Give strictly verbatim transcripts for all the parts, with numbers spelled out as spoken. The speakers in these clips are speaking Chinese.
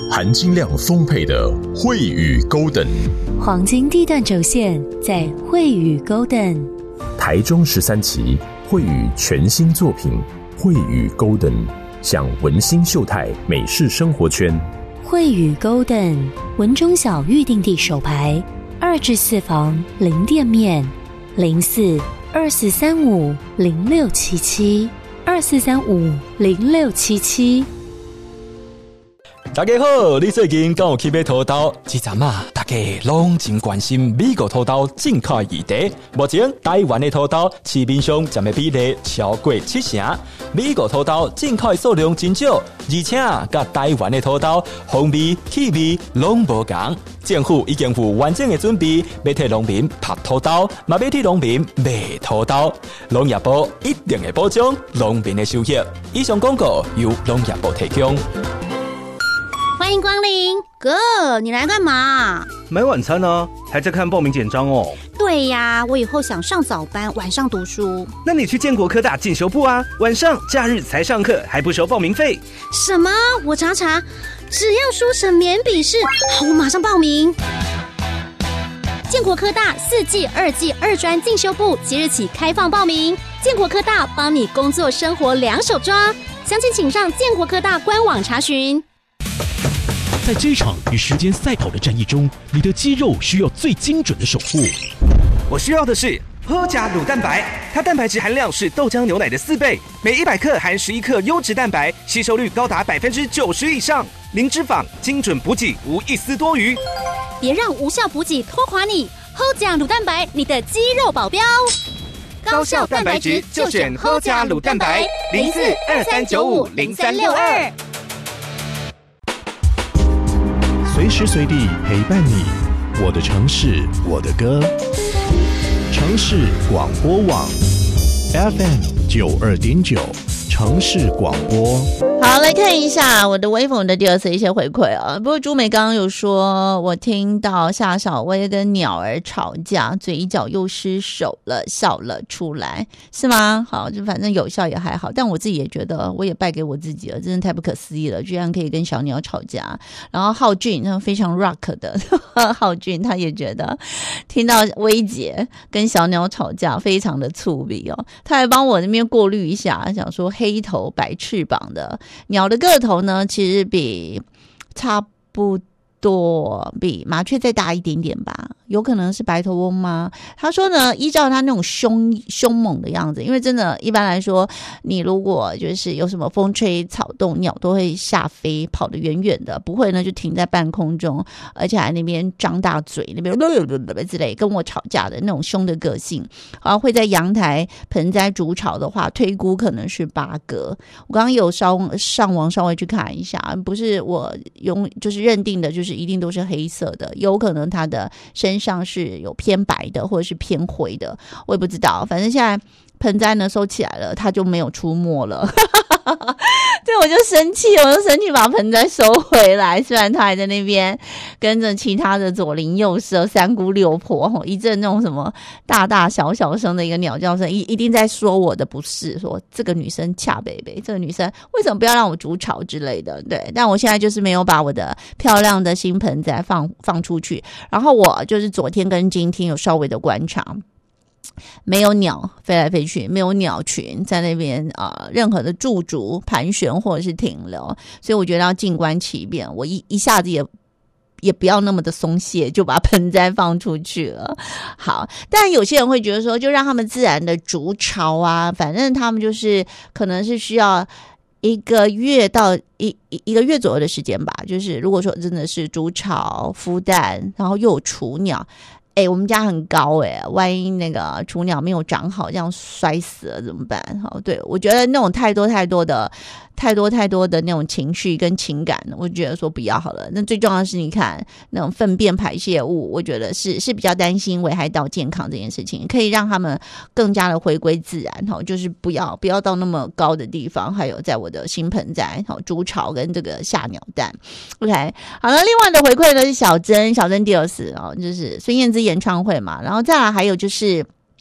含金量丰沛的惠宇 Golden， 黄金地段轴线在惠宇 Golden。 台中十三期惠宇全新作品惠宇 Golden， 向文心秀泰美式生活圈。 惠宇 Golden 文中小预定地首排，二至四房零店面，零四二四三五零六七七二四三五零六七七。 大家好，你最近敢有去买土豆？这阵啊，大家拢真关心美国土豆进口议题。目前台湾的土豆市面上占的比例超过七成，美国土豆进口的数量真少，而且甲台湾的土豆风味、气味拢无同。政府已经有完整的准备，要替农民拍土豆，嘛要替农民卖土豆。农业部一定会保障农民的收益。以上广告由农业部提供。 欢迎光临，哥，你来干嘛？ 买晚餐啊，还在看报名简章哦。 对呀，我以后想上早班，晚上读书。 那你去建国科大进修部啊，晚上假日才上课，还不收报名费。 什么？我查查，只要书审免笔试，好，我马上报名。建国科大四季、二季、二专进修部即日起开放报名，建国科大帮你工作生活两手抓，详情请上建国科大官网查询。 在这场与时间赛跑的战役中，你的肌肉需要最精准的守护。 我需要的是喝甲乳蛋白，它蛋白质含量是豆浆牛奶的四倍，每一百克含十一克优质蛋白，吸收率高达百分之九十以上，零脂肪，精准补给，无一丝多余。 别让无效补给拖垮你，喝甲乳蛋白，你的肌肉保镖。 高效蛋白质就选喝甲乳蛋白，零四二三九五零三六二。 随时随地陪伴你，我的城市，我的歌。城市广播网 F M 九二点九，城市广播。 好，来看一下我的微风的第二次一些回馈啊。不过朱美刚刚有说，我听到夏小薇跟鸟儿吵架，嘴角又失手了，笑了出来，是吗？好，就反正有笑也还好，但我自己也觉得我也败给我自己了，真的太不可思议了，居然可以跟小鸟吵架。然后浩俊那非常 rock 的浩俊，他也觉得听到薇姐跟小鸟吵架非常的触鼻哦，他还帮我那边过滤一下，想说黑头白翅膀的鸟的个头呢，其实比差不多比麻雀再大一点点吧，有可能是白头翁吗？他说呢，依照他那种凶凶猛的样子，因为真的一般来说，你如果就是有什么风吹草动，鸟都会下飞，跑得远远的，不会呢就停在半空中，而且还那边张大嘴，那边之类跟我吵架的那种凶的个性。然后会在阳台盆栽筑巢的话，推估可能是八哥。我刚刚有上上网稍微去看一下，不是我用就是认定的，就是一定都是黑色的，有可能它的身上是有偏白的或者是偏灰的，我也不知道。反正现在盆栽呢收起来了，它就没有出没了。对，我就生气，我就生气把盆栽收回来。虽然他还在那边跟着其他的左邻右舍、三姑六婆，一阵那种什么大大小小声的一个鸟叫声，一一定在说我的不是，说这个女生恰北北，这个女生为什么不要让我筑巢之类的。对，但我现在就是没有把我的漂亮的新盆栽放放出去。然后我就是昨天跟今天有稍微的观察。没有鸟飞来飞去，没有鸟群在那边啊、呃，任何的驻足、盘旋或者是停留，所以我觉得要静观其变。我一一下子也也不要那么的松懈，就把盆栽放出去了。好，但有些人会觉得说，就让他们自然的筑巢啊，反正他们就是可能是需要一个月到一一个月左右的时间吧。就是如果说真的是筑巢、孵蛋，然后又有雏鸟。哎、欸，我们家很高哎、欸，万一那个雏鸟没有长好，这样摔死了怎么办？好，对，我觉得那种太多太多的、太多太多的那种情绪跟情感，我觉得说不要好了。那最重要的是，你看那种粪便排泄物，我觉得是是比较担心危害到健康这件事情，可以让他们更加的回归自然。好，就是不要不要到那么高的地方，还有在我的新盆栽好筑巢跟这个下鸟蛋。OK， 好了，另外的回馈呢是小珍，小珍第二次哦，就是孙燕姿演唱会嘛，然后再来还有就是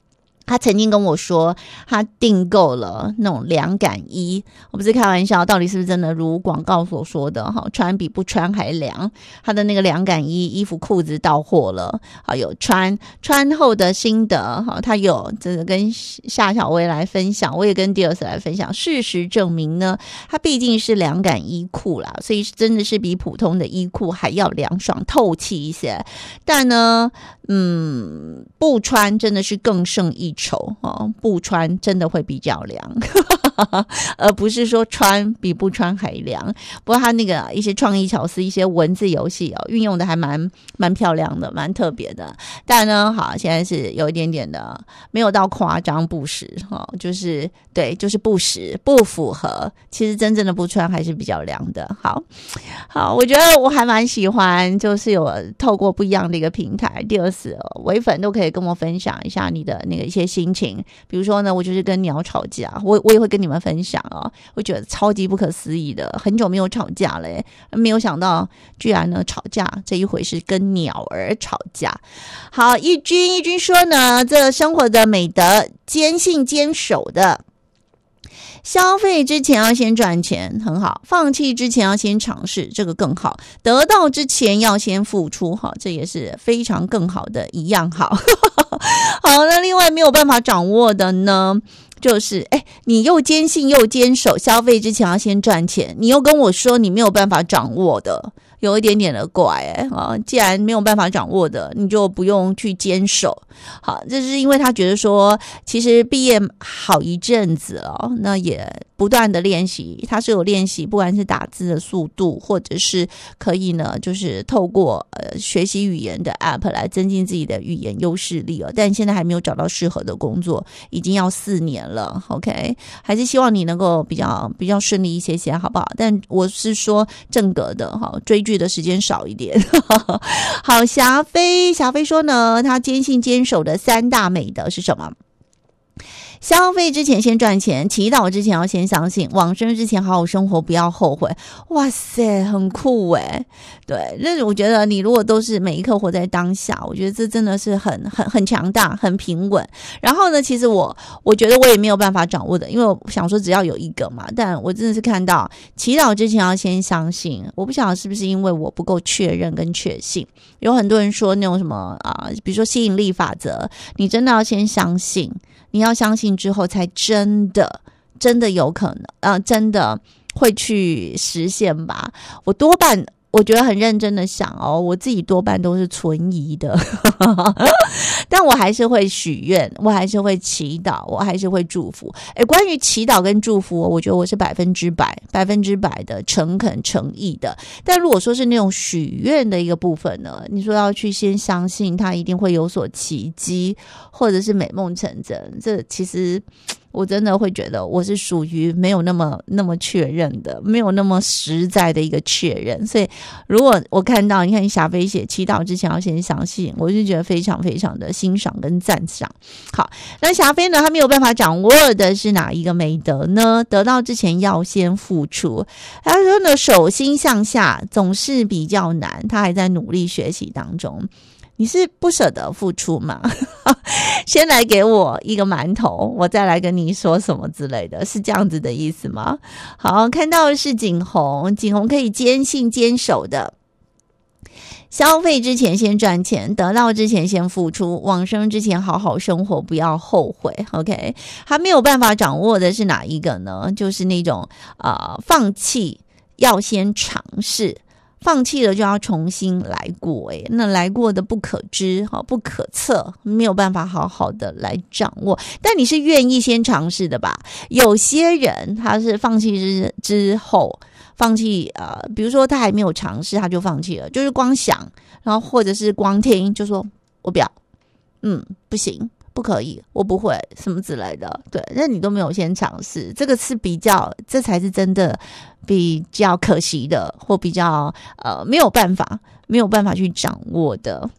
他曾经跟我说，他订购了那种凉感衣，我不是开玩笑，到底是不是真的如广告所说的哈，穿比不穿还凉。他的那个凉感衣，衣服裤子到货了，好有穿穿后的心得哈，他有这个跟夏小薇来分享，我也跟第二次来分享。事实证明呢，它毕竟是凉感衣裤啦，所以真的是比普通的衣裤还要凉爽透气一些。但呢，嗯，不穿真的是更胜一筹哦，不穿真的会比较凉而不是说穿比不穿还凉。不过他那个一些创意巧思，一些文字游戏哦，运用的还蛮蛮漂亮的，蛮特别的。但呢，好，现在是有一点点的没有到夸张不实哦，就是对，就是不实不符合。其实真正的不穿还是比较凉的。好，好，我觉得我还蛮喜欢，就是有透过不一样的一个平台，第二次哦，唯粉都可以跟我分享一下你的那个一些心情。比如说呢，我就是跟鸟吵架，我我也会跟你们分享哦，我觉得超级不可思议的，很久没有吵架了耶，没有想到居然呢吵架这一回是跟鸟儿吵架。好，义军义军说呢，这生活的美德坚信坚守的。消费之前要先赚钱，很好；放弃之前要先尝试，这个更好；得到之前要先付出，好，这也是非常更好的一样好。好，那另外没有办法掌握的呢，就是哎，你又坚信又坚守，消费之前要先赚钱，你又跟我说你没有办法掌握的。有一点点的怪哎、欸、啊！既然没有办法掌握的，你就不用去坚守。好，这是因为他觉得说，其实毕业好一阵子了，那也不断的练习，他是有练习，不管是打字的速度，或者是可以呢，就是透过呃学习语言的 App 来增进自己的语言优势力哦。但现在还没有找到适合的工作，已经要四年了 ，OK， 还是希望你能够比较比较顺利一些些，好不好？但我是说正格的哈，追剧的时间少一点。好，霞飞，霞飞说呢，他坚信坚守的三大美德是什么？消费之前先赚钱，祈祷之前要先相信，往生之前好好生活，不要后悔。哇塞，很酷诶。对，那我觉得你如果都是每一刻活在当下，我觉得这真的是很很很强大，很平稳。然后呢，其实我我觉得我也没有办法掌握的，因为我想说只要有一个嘛，但我真的是看到祈祷之前要先相信。我不晓得是不是因为我不够确认跟确信，有很多人说那种什么啊，比如说吸引力法则，你真的要先相信。你要相信之后才真的真的有可能呃，真的会去实现吧。我多半我觉得很认真的想哦，我自己多半都是存疑的但我还是会许愿，我还是会祈祷，我还是会祝福。诶，关于祈祷跟祝福，我觉得我是百分之百百分之百的诚恳诚意的。但如果说是那种许愿的一个部分呢，你说要去先相信它一定会有所奇迹，或者是美梦成真，这其实我真的会觉得我是属于没有那么那么确认的，没有那么实在的一个确认。所以如果我看到你看霞飞写祈祷之前要先相信，我就觉得非常非常的欣赏跟赞赏。好，那霞飞呢，他没有办法掌握的是哪一个美德呢？得到之前要先付出。他说呢，手心向下总是比较难，他还在努力学习当中。你是不舍得付出吗？先来给我一个馒头，我再来跟你说什么之类的，是这样子的意思吗？好，看到的是景洪，景洪可以坚信坚守的。消费之前先赚钱，得到之前先付出，往生之前好好生活，不要后悔。 OK， 还没有办法掌握的是哪一个呢？就是那种呃，放弃要先尝试，放弃了就要重新来过，诶，那来过的不可知，不可测，没有办法好好的来掌握。但你是愿意先尝试的吧？有些人他是放弃之之后，放弃呃，比如说他还没有尝试他就放弃了，就是光想，然后或者是光听就说我不要，嗯，不行。不可以，我不会，什么之类的。对，那你都没有先尝试，这个是比较，这才是真的比较可惜的，或比较呃没有办法没有办法去掌握的。